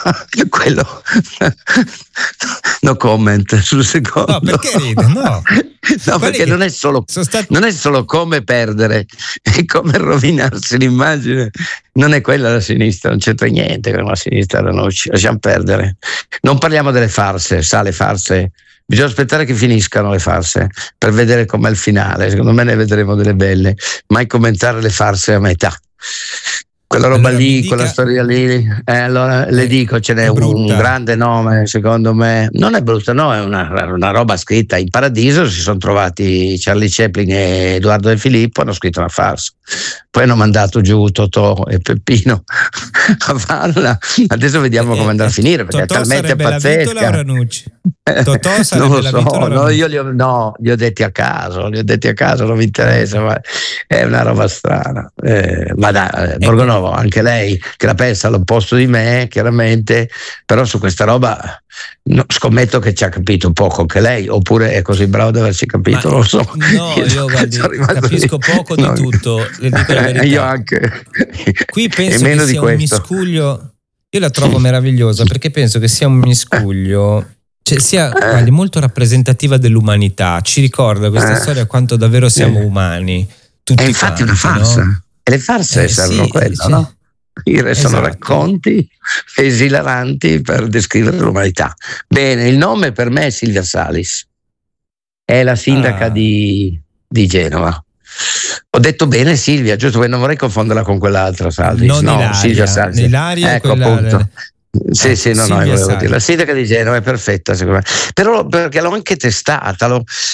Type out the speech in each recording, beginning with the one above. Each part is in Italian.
quello no comment sul secondo. No, perché ride? No, perché non è solo come perdere, è come rovinarsi l'immagine. Non è quella la sinistra, non c'entra niente con la sinistra, lasciamo perdere. Non parliamo delle farse, sa, le farse bisogna aspettare che finiscano le farse per vedere com'è il finale. Secondo me ne vedremo delle belle, mai commentare le farse a metà. Quella roba allora, lì, quella storia lì, allora le dico, ce n'è un grande nome, secondo me. Non è brutta, no, è una roba scritta. In Paradiso si sono trovati Charlie Chaplin e Edoardo De Filippo, hanno scritto una farsa. Poi hanno mandato giù Totò e Peppino a farla. Adesso vediamo come andrà a finire, perché Totò è talmente pazzesca. Totò non lo so, no, io li ho detti a caso, non mi interessa, ma è una roba strana. Ma dai, Borgonovo, anche lei che la pensa all'opposto di me, chiaramente, però su questa roba scommetto che ci ha capito poco anche lei, oppure è così bravo di averci capito, non lo so. No, io guardi, capisco poco di tutto, le dico la verità. Io anche. Qui penso che sia un miscuglio, io la trovo meravigliosa perché penso che sia un miscuglio, cioè sia guardi, molto rappresentativa dell'umanità, ci ricorda questa storia quanto davvero siamo umani tutti. È infatti quanti, una farsa, no? E le farse servono quello, no? Sono racconti esilaranti per descrivere l'umanità. Bene, il nome per me è Silvia Salis, è la sindaca di Genova. Ho detto bene Silvia, giusto, perché non vorrei confonderla con quell'altra Salis. Non no, Ilaria, Silvia Salis. Ilaria, ecco appunto. Sì, no, volevo dire. La sindaca di Genova è perfetta, secondo me. Però perché l'ho anche testata,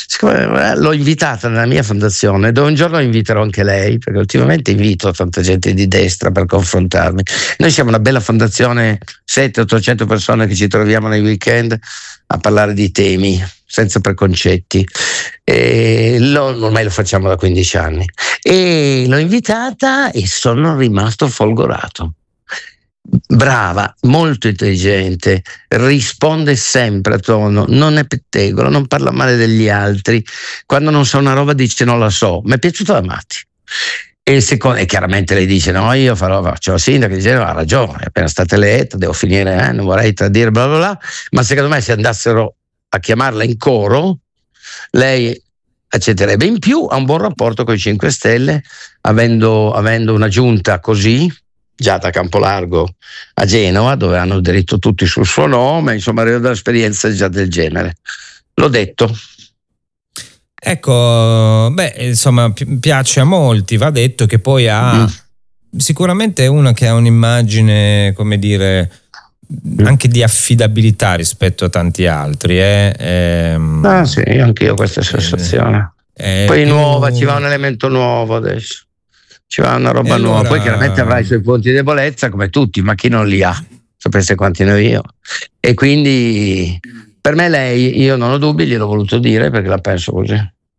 l'ho invitata nella mia fondazione, dove un giorno inviterò anche lei, perché ultimamente invito tanta gente di destra per confrontarmi. Noi siamo una bella fondazione, 700-800 persone che ci troviamo nei weekend a parlare di temi senza preconcetti, e ormai lo facciamo da 15 anni, e l'ho invitata e sono rimasto folgorato. Brava, molto intelligente, risponde sempre a tono, non è pettegolo, non parla male degli altri, quando non sa una roba dice non la so. Mi è piaciuto da matti. E chiaramente lei dice no, io faccio la sindaca di Genova, ha ragione, è appena stata eletta, devo finire, non vorrei tradire, bla bla bla, ma secondo me se andassero a chiamarla in coro lei accetterebbe. In più ha un buon rapporto con i 5 Stelle, avendo una giunta così già da Campolargo a Genova, dove hanno diritto tutti sul suo nome, insomma arriva dall'esperienza già del genere. L'ho detto. Ecco, insomma piace a molti, va detto che poi ha sicuramente è una che ha un'immagine, come dire, anche di affidabilità rispetto a tanti altri. Sì, anch'io ho questa sensazione. Poi nuova, ci va un elemento nuovo adesso. Ci va una roba nuova, poi chiaramente avrà i suoi punti di debolezza come tutti, ma chi non li ha? Sapesse quanti ne ho io. E quindi per me lei, io non ho dubbi, gliel'ho voluto dire perché la penso così.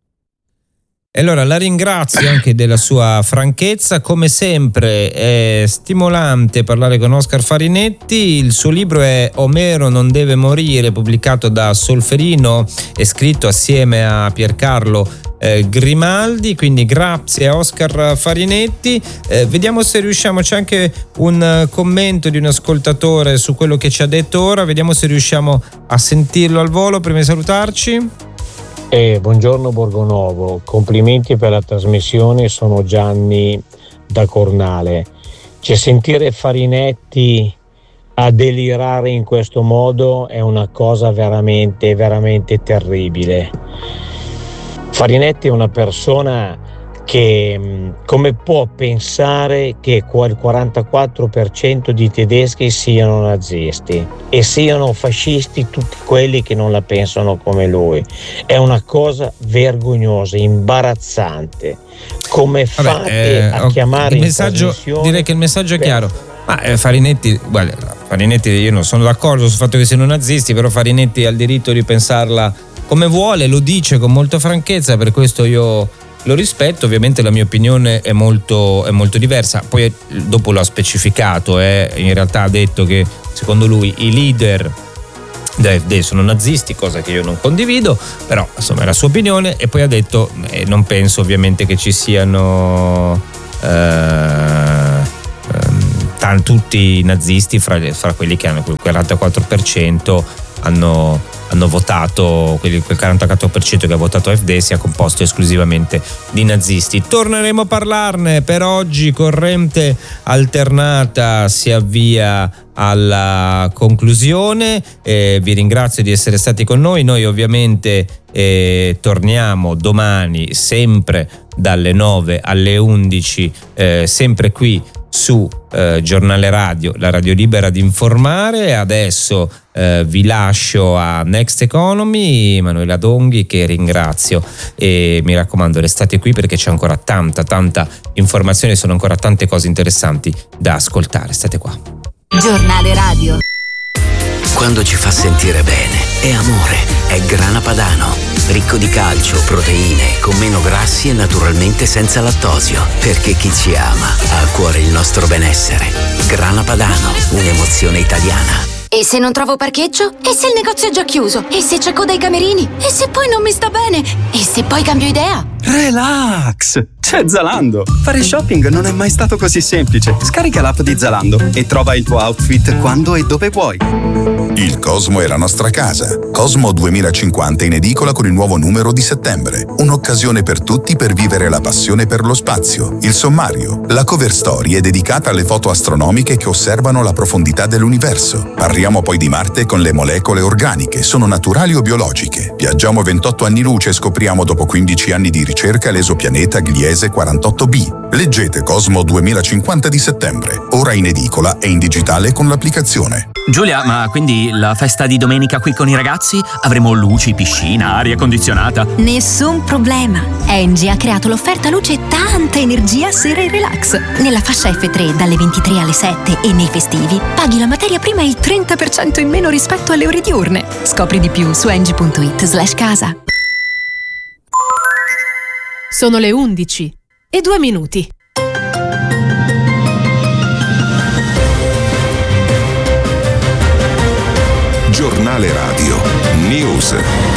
E allora la ringrazio anche della sua franchezza, come sempre è stimolante parlare con Oscar Farinetti. Il suo libro è Omero non deve morire, pubblicato da Solferino e scritto assieme a Piercarlo Grimaldi, quindi grazie a Oscar Farinetti. Vediamo se riusciamo, c'è anche un commento di un ascoltatore su quello che ci ha detto ora, vediamo se riusciamo a sentirlo al volo prima di salutarci. Buongiorno Borgonovo, complimenti per la trasmissione, sono Gianni da Cornale. Sentire Farinetti a delirare in questo modo è una cosa veramente, veramente terribile. Farinetti è una persona che come può pensare che il 44% di tedeschi siano nazisti e siano fascisti tutti quelli che non la pensano come lui? È una cosa vergognosa, imbarazzante. Come fate a chiamare il messaggio? Direi che il messaggio è chiaro. Ma Farinetti, guarda, Farinetti, io non sono d'accordo sul fatto che siano nazisti, però Farinetti ha il diritto di pensarla come vuole, lo dice con molta franchezza, per questo io lo rispetto. Ovviamente la mia opinione è molto diversa, poi dopo lo ha specificato, in realtà ha detto che secondo lui i leader dell'AfD sono nazisti, cosa che io non condivido, però insomma è la sua opinione. E poi ha detto non penso ovviamente che ci siano tutti i nazisti, fra quelli che hanno quel 44% hanno votato, quel 44% che ha votato AfD sia composto esclusivamente di nazisti. Torneremo a parlarne. Per oggi Corrente Alternata si avvia alla conclusione. Vi ringrazio di essere stati con noi. Noi ovviamente torniamo domani sempre dalle 9 alle 11, sempre qui su Giornale Radio, la radio libera di informare. Adesso vi lascio a Next Economy, Emanuela Donghi, che ringrazio, e mi raccomando, restate qui perché c'è ancora tanta informazione, sono ancora tante cose interessanti da ascoltare. State qua. Giornale Radio. Quando ci fa sentire bene, è amore, è Grana Padano. Ricco di calcio, proteine, con meno grassi e naturalmente senza lattosio. Perché chi ci ama ha a cuore il nostro benessere. Grana Padano, un'emozione italiana. E se non trovo parcheggio? E se il negozio è già chiuso? E se c'è coda ai camerini? E se poi non mi sta bene? E se poi cambio idea? Relax! C'è Zalando! Fare shopping non è mai stato così semplice. Scarica l'app di Zalando e trova il tuo outfit quando e dove vuoi. Il Cosmo è la nostra casa. Cosmo 2050 in edicola con il nuovo numero di settembre. Un'occasione per tutti per vivere la passione per lo spazio. Il sommario. La cover story è dedicata alle foto astronomiche che osservano la profondità dell'universo. Parliamo poi di Marte con le molecole organiche. Sono naturali o biologiche? Viaggiamo 28 anni luce e scopriamo dopo 15 anni di ricerca l'esopianeta Gliese 48b. Leggete Cosmo 2050 di settembre. Ora in edicola e in digitale con l'applicazione. Giulia, ma quindi la festa di domenica qui con i ragazzi? Avremo luci, piscina, aria condizionata? Nessun problema. Engie ha creato l'offerta luce e tanta energia sera e relax. Nella fascia F3 dalle 23 alle 7 e nei festivi paghi la materia prima il 30% in meno rispetto alle ore diurne. Scopri di più su engie.it/casa. Sono le 11:02. Giornale Radio News.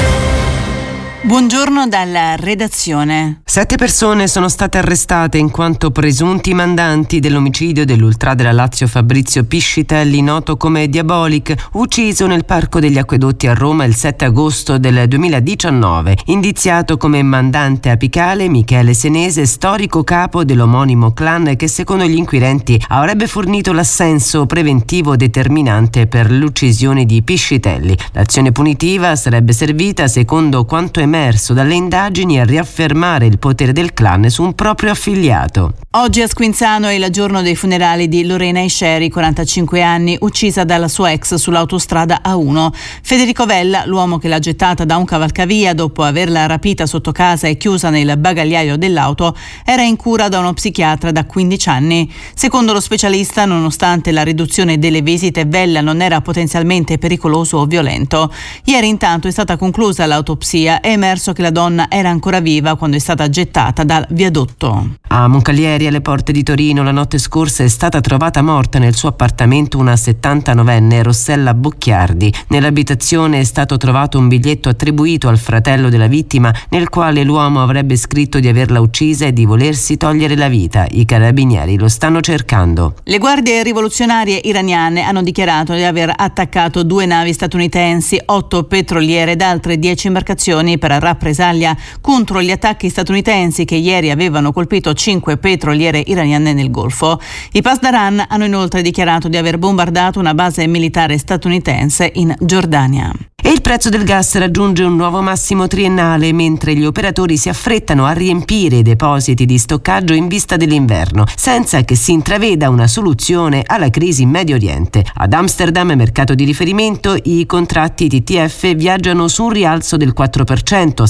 Buongiorno dalla redazione. 7 persone sono state arrestate in quanto presunti mandanti dell'omicidio dell'ultra della Lazio Fabrizio Piscitelli, noto come Diabolic, ucciso nel Parco degli Acquedotti a Roma il 7 agosto del 2019. Indiziato come mandante apicale Michele Senese, storico capo dell'omonimo clan che secondo gli inquirenti avrebbe fornito l'assenso preventivo determinante per l'uccisione di Piscitelli. L'azione punitiva sarebbe servita, secondo quanto emerso dalle indagini, a riaffermare il potere del clan su un proprio affiliato. Oggi a Squinzano è il giorno dei funerali di Lorena Isceri, 45 anni, uccisa dalla sua ex sull'autostrada A1. Federico Vella, l'uomo che l'ha gettata da un cavalcavia dopo averla rapita sotto casa e chiusa nel bagagliaio dell'auto, era in cura da uno psichiatra da 15 anni. Secondo lo specialista, nonostante la riduzione delle visite, Vella non era potenzialmente pericoloso o violento. Ieri intanto è stata conclusa l'autopsia e è emerso che la donna era ancora viva quando è stata gettata dal viadotto. A Moncalieri, alle porte di Torino, la notte scorsa è stata trovata morta nel suo appartamento una 79enne, Rossella Bocchiardi. Nell'abitazione è stato trovato un biglietto attribuito al fratello della vittima, nel quale l'uomo avrebbe scritto di averla uccisa e di volersi togliere la vita. I carabinieri lo stanno cercando. Le guardie rivoluzionarie iraniane hanno dichiarato di aver attaccato 2 navi statunitensi, 8 petroliere ed altre 10 imbarcazioni per rappresaglia contro gli attacchi statunitensi che ieri avevano colpito 5 petroliere iraniane nel Golfo. I Pasdaran hanno inoltre dichiarato di aver bombardato una base militare statunitense in Giordania. E il prezzo del gas raggiunge un nuovo massimo triennale mentre gli operatori si affrettano a riempire i depositi di stoccaggio in vista dell'inverno, senza che si intraveda una soluzione alla crisi in Medio Oriente. Ad Amsterdam, mercato di riferimento, i contratti TTF viaggiano su un rialzo del 4% a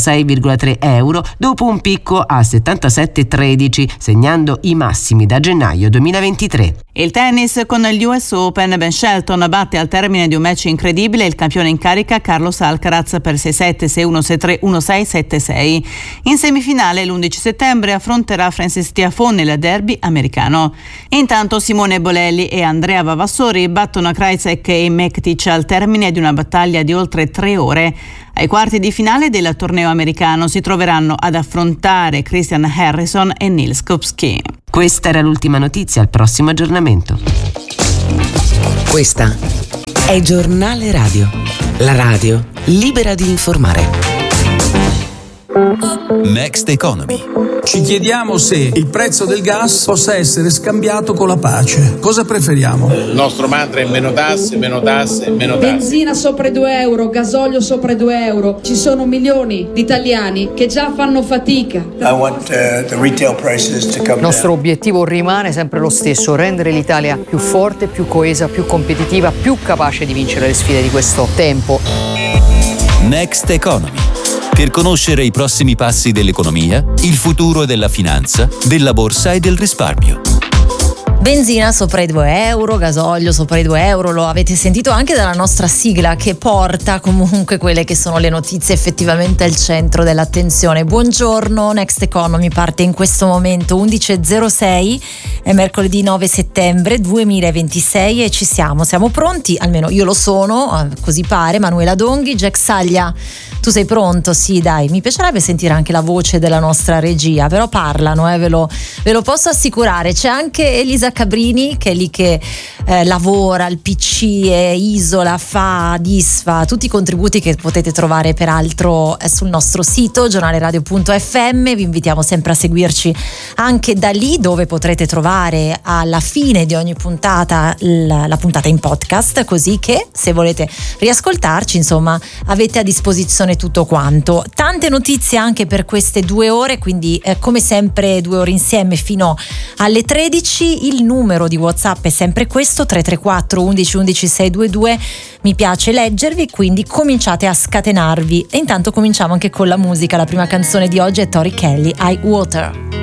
76,3 euro dopo un picco a 77,13, segnando i massimi da gennaio 2023. Il tennis con gli US Open, Ben Shelton batte al termine di un match incredibile il campione in carica carica Carlos Alcaraz per 6-7, 6-1, 6-3, 1-6, 7-6. In semifinale l'11 settembre affronterà Frances Tiafoe nel derby americano. Intanto Simone Bolelli e Andrea Vavassori battono Krajicek e Mektic al termine di una battaglia di oltre 3 ore. Ai quarti di finale del torneo americano si troveranno ad affrontare Christian Harrison e Nils Kopski. Questa era l'ultima notizia, al prossimo aggiornamento. Questa è Giornale Radio, la radio libera di informare. Next Economy. Ci chiediamo se il prezzo del gas possa essere scambiato con la pace. Cosa preferiamo? Il nostro mantra è meno tasse, meno tasse, meno tasse. Benzina sopra i 2 euro, gasolio sopra i 2 euro. Ci sono milioni di italiani che già fanno fatica. Il nostro obiettivo rimane sempre lo stesso: rendere l'Italia più forte, più coesa, più competitiva, più capace di vincere le sfide di questo tempo. Next Economy. Per conoscere i prossimi passi dell'economia, il futuro della finanza, della borsa e del risparmio. Benzina sopra i 2 euro, gasolio sopra i 2 euro, lo avete sentito anche dalla nostra sigla, che porta comunque quelle che sono le notizie effettivamente al centro dell'attenzione. Buongiorno, Next Economy parte in questo momento 11.06, è mercoledì 9 settembre 2026 e siamo pronti, almeno io lo sono, così pare. Manuela Donghi, Jack Saglia, tu sei pronto? Sì, dai, mi piacerebbe sentire anche la voce della nostra regia, però parlano, ve lo posso assicurare. C'è anche Elisa Cabrini, che è lì che lavora al PC e isola, fa, disfa, tutti i contributi che potete trovare peraltro sul nostro sito giornaleradio.fm. Vi invitiamo sempre a seguirci anche da lì, dove potrete trovare alla fine di ogni puntata la puntata in podcast, così che se volete riascoltarci, insomma, avete a disposizione tutto quanto. Tante notizie anche per queste 2 ore, quindi come sempre 2 ore insieme fino alle 13. Il numero di WhatsApp è sempre questo, 334 11 11 622. Mi piace leggervi, quindi cominciate a scatenarvi. E intanto cominciamo anche con la musica. La prima canzone di oggi è Tori Kelly, I Water.